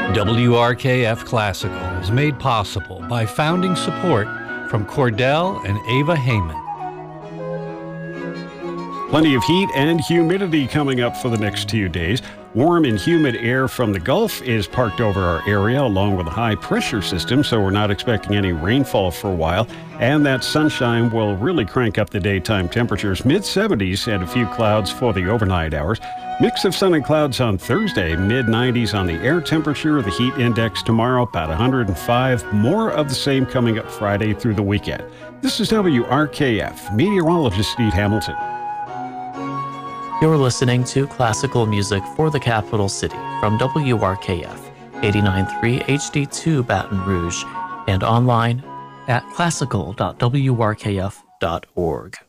WRKF Classical is made possible by founding support from Cordell and Ava Heyman. Plenty of heat and humidity coming up for the next 2 days. Warm and humid air from the Gulf is parked over our area along with a high pressure system, so we're not expecting any rainfall for a while. And that sunshine will really crank up the daytime temperatures, mid-70s and a few clouds for the overnight hours. Mix of sun and clouds on Thursday, mid-90s on the air temperature. The heat index tomorrow, about 105. More of the same coming up Friday through the weekend. This is WRKF, meteorologist Steve Hamilton. You're listening to classical music for the capital city from WRKF 89.3 HD2 Baton Rouge and online at classical.wrkf.org.